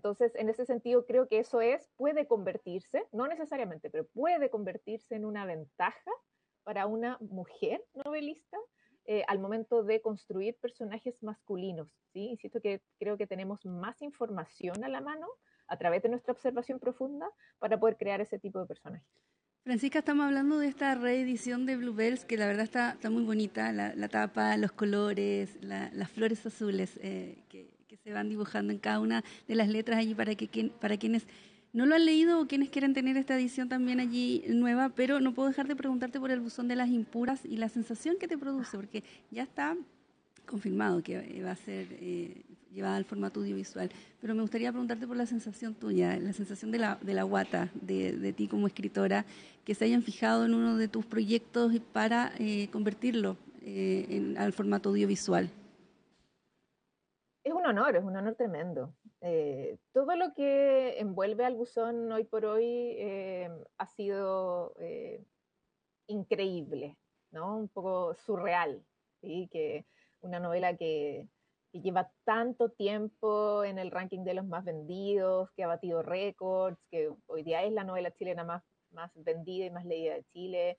Entonces, en ese sentido, creo que eso puede convertirse, no necesariamente, pero puede convertirse en una ventaja para una mujer novelista al momento de construir personajes masculinos, ¿sí? Insisto que creo que tenemos más información a la mano a través de nuestra observación profunda para poder crear ese tipo de personajes. Francisca, estamos hablando de esta reedición de Bluebells, que la verdad está muy bonita, la tapa, los colores, las flores azules que se van dibujando en cada una de las letras allí para quienes no lo han leído o quienes quieren tener esta edición también allí nueva, pero no puedo dejar de preguntarte por el buzón de las impuras y la sensación que te produce, porque ya está confirmado que va a ser llevada al formato audiovisual, pero me gustaría preguntarte por la sensación tuya, la sensación de la guata, de ti como escritora, que se hayan fijado en uno de tus proyectos para convertirlo al formato audiovisual. Es un honor tremendo. Todo lo que envuelve al buzón hoy por hoy ha sido increíble, ¿no? Un poco surreal, ¿sí? Que una novela que lleva tanto tiempo en el ranking de los más vendidos, que ha batido récords, que hoy día es la novela chilena más vendida y más leída de Chile,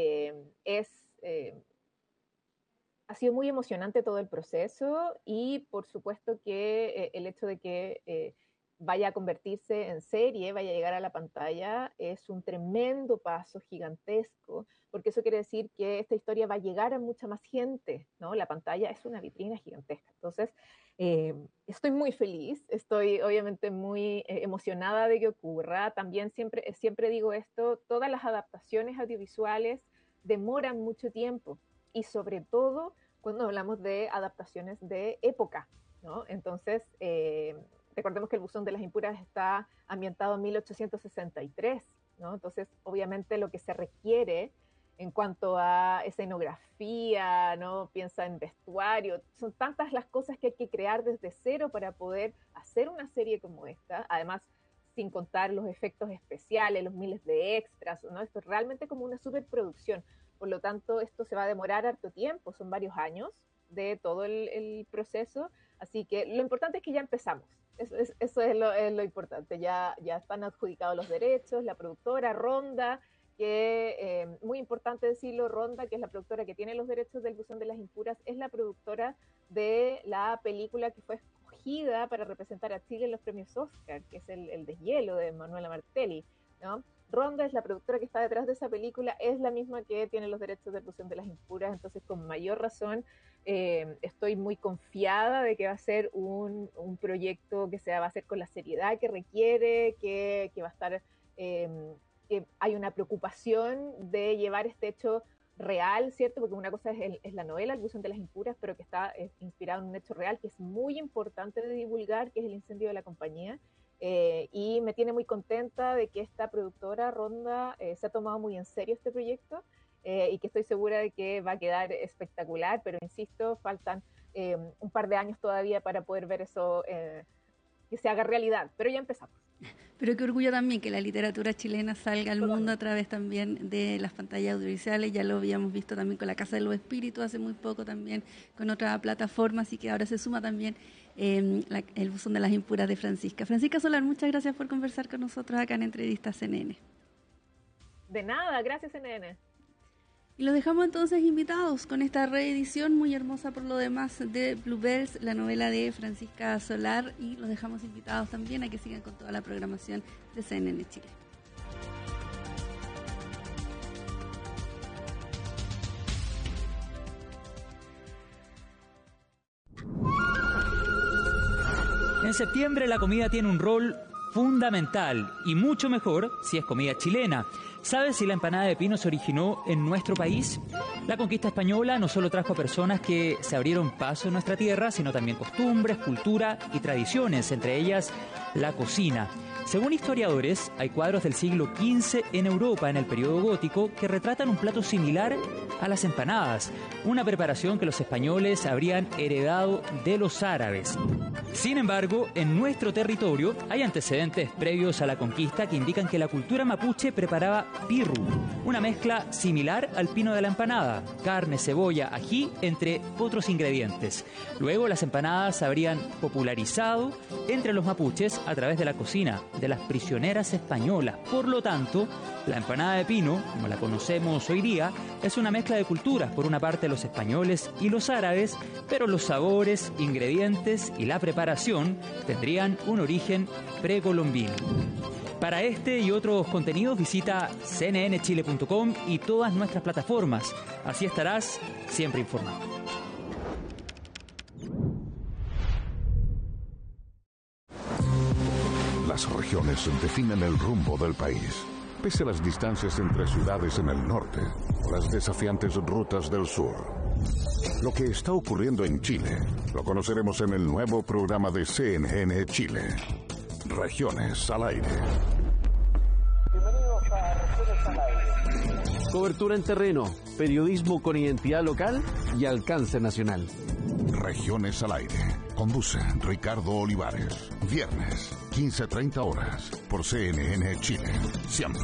ha sido muy emocionante todo el proceso y por supuesto que el hecho de que vaya a convertirse en serie, vaya a llegar a la pantalla, es un tremendo paso gigantesco, porque eso quiere decir que esta historia va a llegar a mucha más gente, ¿no? La pantalla es una vitrina gigantesca. Entonces, estoy muy feliz, estoy obviamente muy emocionada de que ocurra. También siempre digo esto, todas las adaptaciones audiovisuales demoran mucho tiempo y sobre todo cuando hablamos de adaptaciones de época, ¿no? Entonces, recordemos que el buzón de las impuras está ambientado en 1863, ¿no? Entonces, obviamente lo que se requiere en cuanto a escenografía, ¿no? Piensa en vestuario, son tantas las cosas que hay que crear desde cero para poder hacer una serie como esta, además sin contar los efectos especiales, los miles de extras, ¿no? Esto es realmente como una superproducción. Por lo tanto, esto se va a demorar harto tiempo, son varios años de todo el proceso, así que lo importante es que ya empezamos, eso es lo importante, ya están adjudicados los derechos, la productora Ronda, que muy importante decirlo, Ronda, que es la productora que tiene los derechos del buzón de las impuras, es la productora de la película que fue escogida para representar a Chile en los premios Oscar, que es el Deshielo de Manuela Martelli, ¿no? Ronda es la productora que está detrás de esa película, es la misma que tiene los derechos de buzón de las impuras, entonces con mayor razón estoy muy confiada de que va a ser un proyecto que va a hacer con la seriedad que requiere, que va a estar, que hay una preocupación de llevar este hecho real, ¿cierto? Porque una cosa es la novela, El buzón de las impuras, pero que está inspirado en un hecho real que es muy importante de divulgar, que es el incendio de la compañía. Y me tiene muy contenta de que esta productora Ronda se ha tomado muy en serio este proyecto y que estoy segura de que va a quedar espectacular, pero insisto, faltan un par de años todavía para poder ver eso que se haga realidad, pero ya empezamos. Pero qué orgullo también que la literatura chilena salga al mundo a través también de las pantallas audiovisuales. Ya lo habíamos visto también con La Casa de los Espíritus hace muy poco, también con otra plataforma, así que ahora se suma también el buzón de las impuras de Francisca. Francisca Solar, muchas gracias por conversar con nosotros acá en Entrevistas CNN. De nada, gracias CNN. Y los dejamos entonces invitados con esta reedición muy hermosa por lo demás de Bluebells, la novela de Francisca Solar, y los dejamos invitados también a que sigan con toda la programación de CNN Chile. En septiembre la comida tiene un rol fundamental y mucho mejor si es comida chilena. ¿Sabes si la empanada de pino se originó en nuestro país? La conquista española no solo trajo a personas que se abrieron paso en nuestra tierra, sino también costumbres, cultura y tradiciones, entre ellas la cocina. Según historiadores, hay cuadros del siglo XV en Europa en el periodo gótico que retratan un plato similar a las empanadas, una preparación que los españoles habrían heredado de los árabes. Sin embargo, en nuestro territorio hay antecedentes previos a la conquista que indican que la cultura mapuche preparaba pirru, una mezcla similar al pino de la empanada, carne, cebolla, ají, entre otros ingredientes. Luego las empanadas se habrían popularizado entre los mapuches a través de la cocina de las prisioneras españolas. Por lo tanto, la empanada de pino, como la conocemos hoy día, es una mezcla de culturas, por una parte los españoles y los árabes, pero los sabores, ingredientes y la preparación tendrían un origen precolombino. Para este y otros contenidos visita cnnchile.com y todas nuestras plataformas. Así estarás siempre informado. Las regiones definen el rumbo del país. Pese a las distancias entre ciudades en el norte o las desafiantes rutas del sur. Lo que está ocurriendo en Chile lo conoceremos en el nuevo programa de CNN Chile. Regiones al aire. Bienvenidos a Regiones al aire. Cobertura en terreno, periodismo con identidad local y alcance nacional. Regiones al aire. Conduce Ricardo Olivares. Viernes, 15:30 horas, por CNN Chile. Siempre.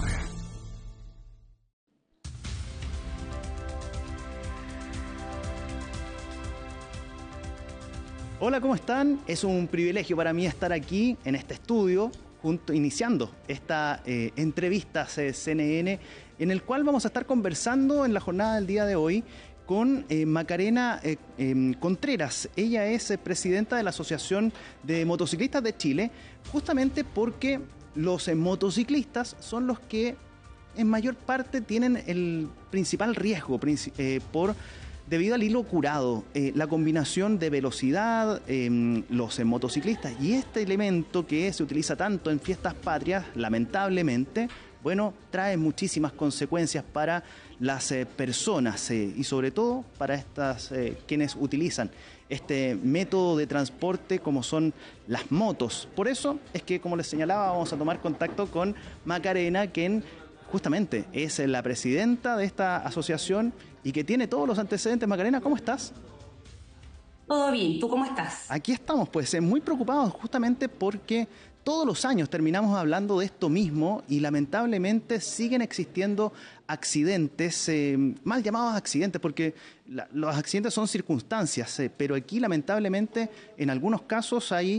Hola, ¿cómo están? Es un privilegio para mí estar aquí en este estudio, iniciando esta entrevista CNN, en el cual vamos a estar conversando en la jornada del día de hoy con Macarena Contreras. Ella es presidenta de la Asociación de Motociclistas de Chile, justamente porque los motociclistas son los que en mayor parte tienen el principal riesgo debido al hilo curado, la combinación de velocidad, los motociclistas y este elemento que se utiliza tanto en fiestas patrias, lamentablemente, bueno, trae muchísimas consecuencias para las personas y sobre todo para estas quienes utilizan este método de transporte como son las motos. Por eso es que, como les señalaba, vamos a tomar contacto con Macarena, quien justamente es la presidenta de esta asociación y que tiene todos los antecedentes. Macarena, ¿cómo estás? Todo bien, ¿tú cómo estás? Aquí estamos, pues muy preocupados justamente porque todos los años terminamos hablando de esto mismo y lamentablemente siguen existiendo accidentes, mal llamados accidentes, porque los accidentes son circunstancias, pero aquí lamentablemente en algunos casos hay,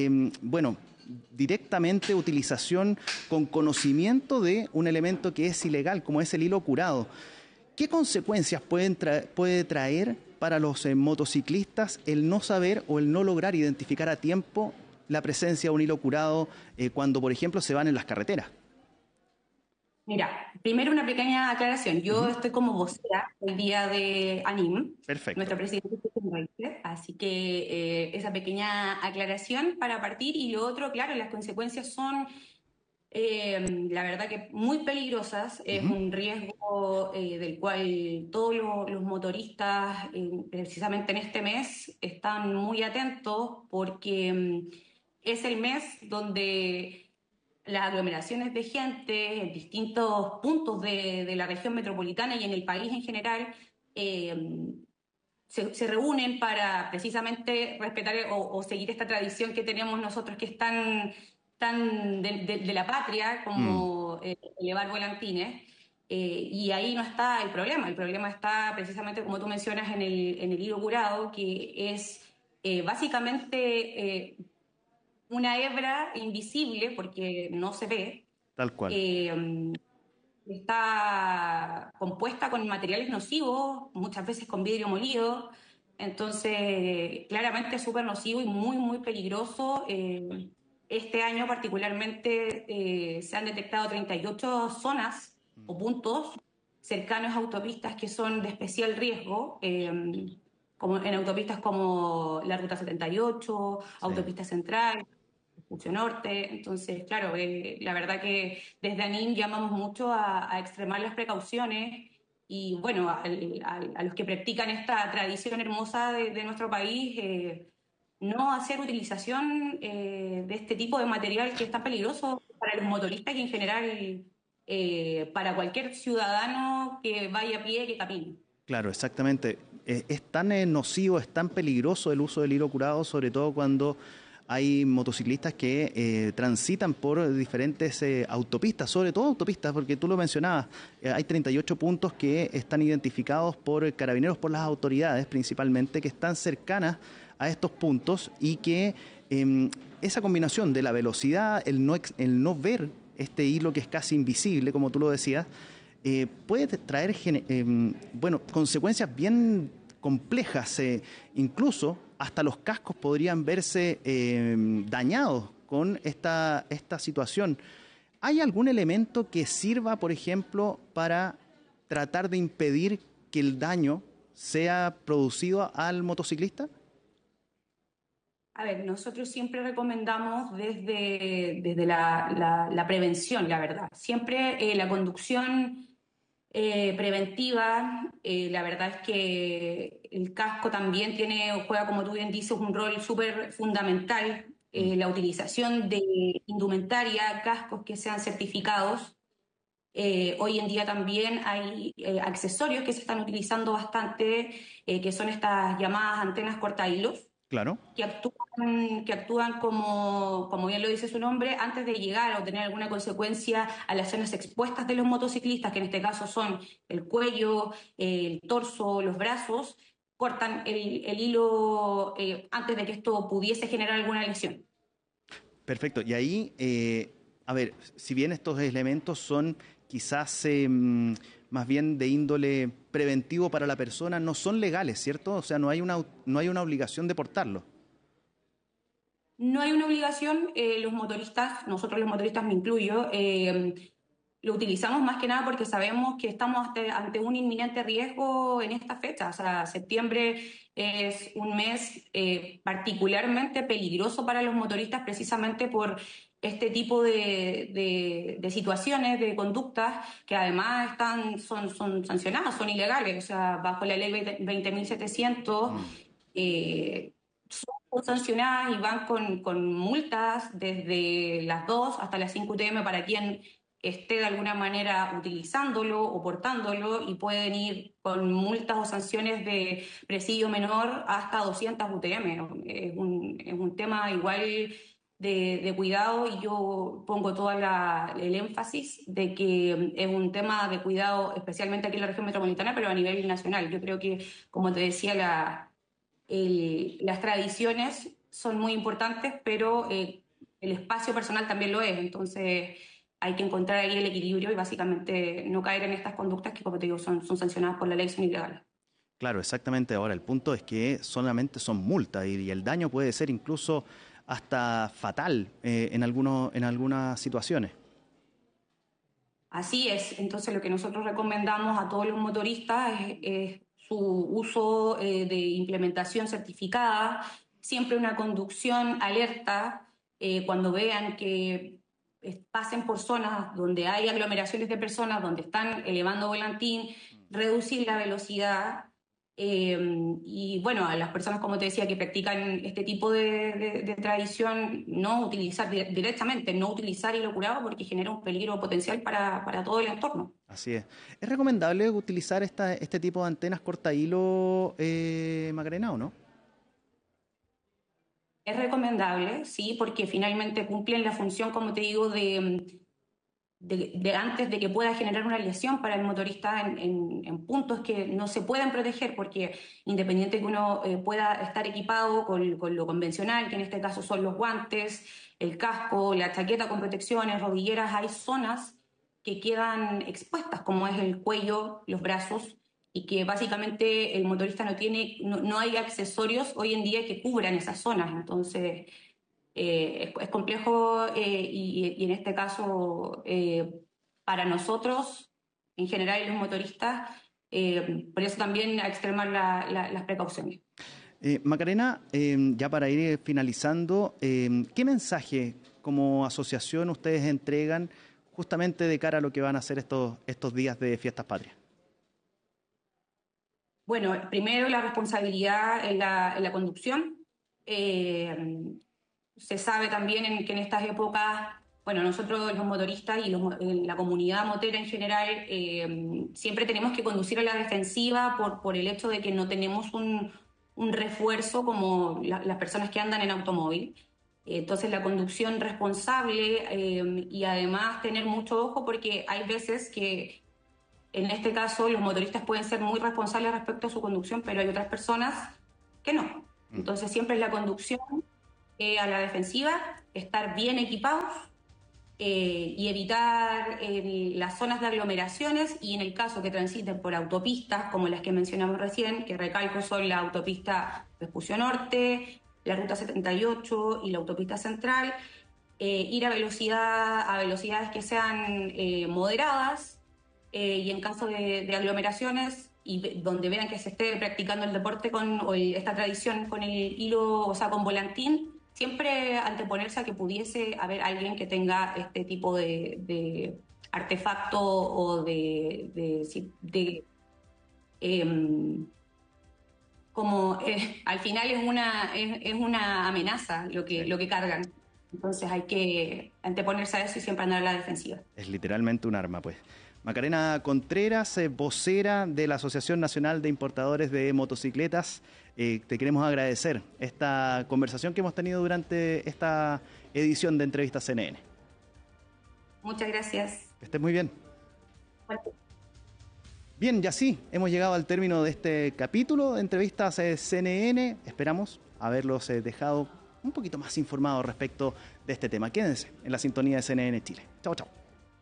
directamente utilización con conocimiento de un elemento que es ilegal, como es el hilo curado. ¿Qué consecuencias puede traer para los motociclistas el no saber o el no lograr identificar a tiempo la presencia de un hilo curado cuando, por ejemplo, se van en las carreteras? Mira, primero una pequeña aclaración. Yo estoy como vocera el día de ANIM, Perfecto. Nuestro presidente, así que esa pequeña aclaración para partir. Y lo otro, claro, las consecuencias son, la verdad que muy peligrosas. Es un riesgo del cual todos los motoristas, precisamente en este mes, están muy atentos porque es el mes donde las aglomeraciones de gente en distintos puntos de la región metropolitana y en el país en general se reúnen para precisamente respetar o seguir esta tradición que tenemos nosotros, que es tan de la patria como elevar volantines. Y ahí no está el problema está precisamente, como tú mencionas, en el hilo curado, que es básicamente una hebra invisible, porque no se ve. Tal cual. Está compuesta con materiales nocivos, muchas veces con vidrio molido, entonces claramente es súper nocivo y muy, muy peligroso. Este año particularmente se han detectado 38 zonas o puntos cercanos a autopistas que son de especial riesgo, como en autopistas como la Ruta 78, sí. Autopista Central, Mucho Norte. Entonces, claro, la verdad que desde ANIM llamamos mucho a extremar las precauciones y, bueno, a los que practican esta tradición hermosa de nuestro país, no hacer utilización de este tipo de material que es tan peligroso para los motoristas y en general para cualquier ciudadano que vaya a pie, que camine. Claro, exactamente. Es tan nocivo, es tan peligroso el uso del hilo curado, sobre todo cuando hay motociclistas que transitan por diferentes autopistas, sobre todo autopistas, porque tú lo mencionabas, hay 38 puntos que están identificados por carabineros, por las autoridades principalmente, que están cercanas a estos puntos y que esa combinación de la velocidad, el no ver este hilo que es casi invisible, como tú lo decías, puede traer consecuencias bien complejas, incluso hasta los cascos podrían verse dañados con esta situación. ¿Hay algún elemento que sirva, por ejemplo, para tratar de impedir que el daño sea producido al motociclista? A ver, nosotros siempre recomendamos desde la prevención, la verdad. Siempre la conducción preventiva, la verdad es que el casco también juega, como tú bien dices, un rol súper fundamental. La utilización de indumentaria, cascos que sean certificados. Hoy en día también hay accesorios que se están utilizando bastante, que son estas llamadas antenas cortahilos. Claro. Que actúan como bien lo dice su nombre, antes de llegar o tener alguna consecuencia a las zonas expuestas de los motociclistas, que en este caso son el cuello, el torso, los brazos, cortan el hilo antes de que esto pudiese generar alguna lesión. Perfecto. Y ahí, a ver, si bien estos elementos son quizás más bien de índole preventivo para la persona, no son legales, ¿cierto? O sea, no hay una obligación de portarlo. No hay una obligación, nosotros los motoristas me incluyo, lo utilizamos más que nada porque sabemos que estamos ante un inminente riesgo en esta fecha. O sea, septiembre es un mes particularmente peligroso para los motoristas precisamente por este tipo de situaciones, de conductas que además son sancionadas, son ilegales. O sea, bajo la ley 20.700 son sancionadas y van con multas desde las 2 hasta las 5 UTM para quien esté de alguna manera utilizándolo o portándolo, y pueden ir con multas o sanciones de presidio menor hasta 200 UTM. Es un tema igual de cuidado, y yo pongo todo el énfasis de que es un tema de cuidado especialmente aquí en la región metropolitana, pero a nivel nacional. Yo creo que, como te decía, las tradiciones son muy importantes, pero el espacio personal también lo es. Entonces hay que encontrar ahí el equilibrio y básicamente no caer en estas conductas que, como te digo, son sancionadas por la ley, son ilegales. Claro, exactamente. Ahora, el punto es que solamente son multas y el daño puede ser incluso hasta fatal en algunas situaciones. Así es. Entonces lo que nosotros recomendamos a todos los motoristas es su uso de implementación certificada, siempre una conducción alerta cuando vean que pasen por zonas donde hay aglomeraciones de personas, donde están elevando volantín, reducir la velocidad. Y bueno, a las personas, como te decía, que practican este tipo de tradición, no utilizar directamente, no utilizar hilo curado porque genera un peligro potencial para todo el entorno. Así es. ¿Es recomendable utilizar este tipo de antenas cortahilo, Macarena, o no? Es recomendable, sí, porque finalmente cumplen la función, como te digo, de antes de que pueda generar una lesión para el motorista en puntos que no se pueden proteger, porque independiente que uno pueda estar equipado con lo convencional, que en este caso son los guantes, el casco, la chaqueta con protecciones, rodilleras, hay zonas que quedan expuestas, como es el cuello, los brazos, y que básicamente el motorista no hay accesorios hoy en día que cubran esas zonas. Entonces es complejo y en este caso para nosotros en general y los motoristas, por eso también a extremar las precauciones. Macarena, ya para ir finalizando, ¿qué mensaje como asociación ustedes entregan justamente de cara a lo que van a hacer estos días de Fiestas Patrias? Bueno, primero la responsabilidad en la conducción. Se sabe también que en estas épocas bueno, nosotros los motoristas y la comunidad motera en general siempre tenemos que conducir a la defensiva por el hecho de que no tenemos un refuerzo como las personas que andan en automóvil. Entonces la conducción responsable y además tener mucho ojo, porque hay veces que en este caso los motoristas pueden ser muy responsables respecto a su conducción, pero hay otras personas que no. Entonces siempre es la conducción a la defensiva, estar bien equipados y evitar las zonas de aglomeraciones, y en el caso que transiten por autopistas como las que mencionamos recién, que recalco son la autopista Vespucio Norte, la ruta 78 y la autopista central, ir a velocidades que sean moderadas, y en caso de aglomeraciones y donde vean que se esté practicando el deporte esta tradición con el hilo, o sea, con volantín, siempre anteponerse a que pudiese haber alguien que tenga este tipo de artefacto o al final es una amenaza lo que cargan. Entonces hay que anteponerse a eso y siempre andar a la defensiva. Es literalmente un arma, pues. Macarena Contreras, vocera de la Asociación Nacional de Importadores de Motocicletas, te queremos agradecer esta conversación que hemos tenido durante esta edición de Entrevistas CNN. Muchas gracias. Que estés muy bien. Bueno. Bien, y así hemos llegado al término de este capítulo de Entrevistas CNN. Esperamos haberlos dejado un poquito más informados respecto de este tema. Quédense en la sintonía de CNN Chile. Chao, chao.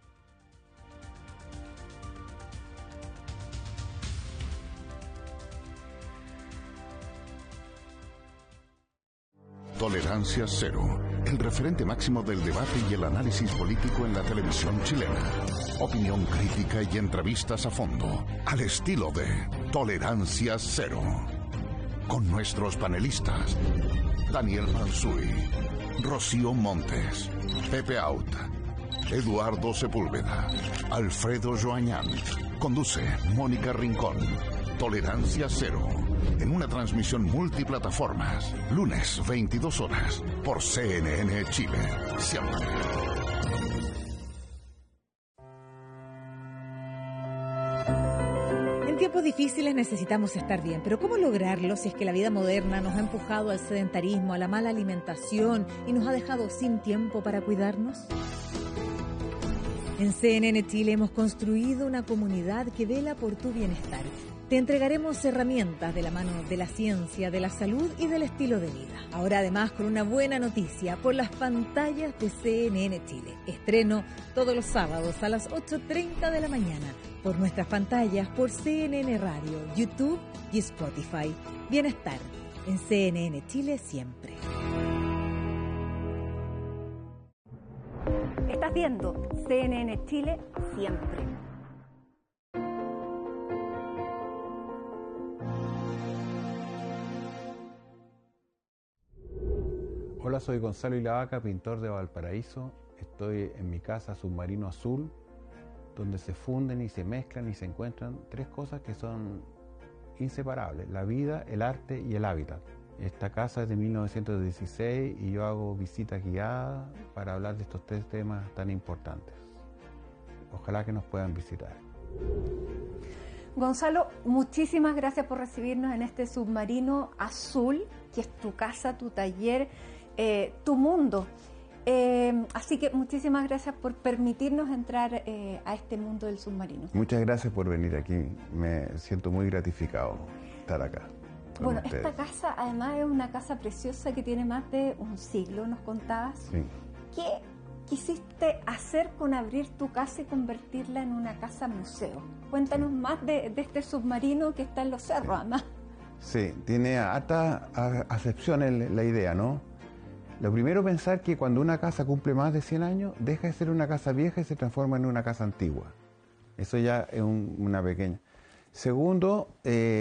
Tolerancia Cero, el referente máximo del debate y el análisis político en la televisión chilena. Opinión crítica y entrevistas a fondo, al estilo de Tolerancia Cero. Con nuestros panelistas, Daniel Mansuy, Rocío Montes, Pepe Out, Eduardo Sepúlveda, Alfredo Joañán. Conduce Mónica Rincón. Tolerancia Cero, en una transmisión multiplataformas, lunes 22 horas, por CNN Chile, siempre. En tiempos difíciles necesitamos estar bien, pero ¿cómo lograrlo si es que la vida moderna nos ha empujado al sedentarismo, a la mala alimentación y nos ha dejado sin tiempo para cuidarnos? En CNN Chile hemos construido una comunidad que vela por tu bienestar. Te entregaremos herramientas de la mano de la ciencia, de la salud y del estilo de vida. Ahora además con una buena noticia por las pantallas de CNN Chile. Estreno todos los sábados a las 8:30 de la mañana por nuestras pantallas, por CNN Radio, YouTube y Spotify. Bienestar en CNN Chile siempre. Estás viendo CNN Chile siempre. Hola, soy Gonzalo Ilavaca, pintor de Valparaíso. Estoy en mi casa Submarino Azul, donde se funden y se mezclan y se encuentran tres cosas que son inseparables: la vida, el arte y el hábitat. Esta casa es de 1916 y yo hago visitas guiadas para hablar de estos tres temas tan importantes. Ojalá que nos puedan visitar. Gonzalo, muchísimas gracias por recibirnos en este Submarino Azul, que es tu casa, tu taller, tu mundo. Así que muchísimas gracias por permitirnos entrar a este mundo del submarino. Muchas gracias por venir aquí. Me siento muy gratificado estar acá. Bueno, esta casa además es una casa preciosa que tiene más de un siglo, nos contabas. Sí. ¿Qué quisiste hacer con abrir tu casa y convertirla en una casa museo? Cuéntanos más de este submarino que está en los cerros, además. Sí, tiene hartas acepciones la idea, ¿no? Lo primero, pensar que cuando una casa cumple más de 100 años, deja de ser una casa vieja y se transforma en una casa antigua. Eso ya es una pequeña. Segundo,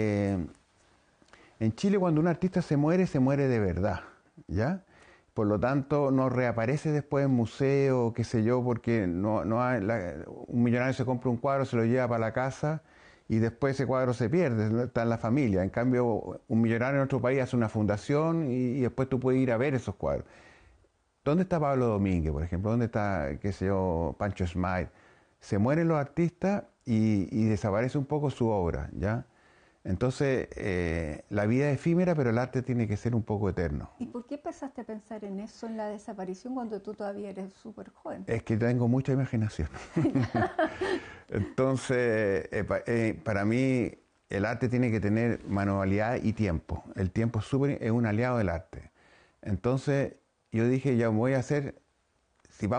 en Chile cuando un artista se muere de verdad, ¿ya? Por lo tanto, no reaparece después en museo, qué sé yo, porque un millonario se compra un cuadro, se lo lleva para la casa y después ese cuadro se pierde, está en la familia. En cambio, un millonario en otro país hace una fundación y después tú puedes ir a ver esos cuadros. ¿Dónde está Pablo Domínguez, por ejemplo? ¿Dónde está, qué sé yo, Pancho Smythe? Se mueren los artistas y desaparece un poco su obra, ¿ya? Entonces, la vida es efímera, pero el arte tiene que ser un poco eterno. ¿Y por qué empezaste a pensar en eso, en la desaparición, cuando tú todavía eres súper joven? Es que tengo mucha imaginación. Entonces, para mí, el arte tiene que tener manualidad y tiempo. El tiempo es un aliado del arte. Entonces, yo dije, ya voy a hacer